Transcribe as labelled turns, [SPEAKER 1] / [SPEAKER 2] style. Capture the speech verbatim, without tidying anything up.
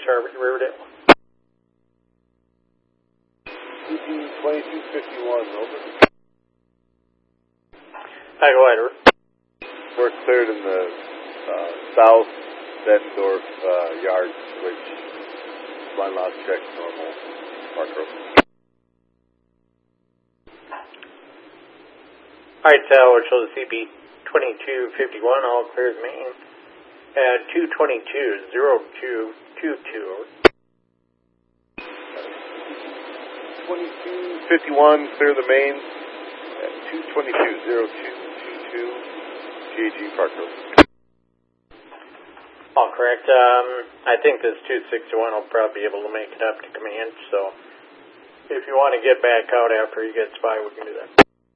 [SPEAKER 1] Charlotte, Riverdale.
[SPEAKER 2] C P twenty-two fifty-one, over.
[SPEAKER 1] Hi, go ahead.
[SPEAKER 2] We're cleared in the uh, south Bettendorf uh, yard switch. Line loss check, normal. Park road.
[SPEAKER 1] Alright, Tower, show the C B twenty-two fifty-one, all clear as main. At two twenty-two oh two twenty-two.
[SPEAKER 2] twenty-two fifty-one, clear the main. At two twenty-two oh two twenty-two, G A G Park Road.
[SPEAKER 1] All correct. Um, I think this two sixty-one will probably be able to make it up to command, so if you want to get back out after you get spy, we can do that.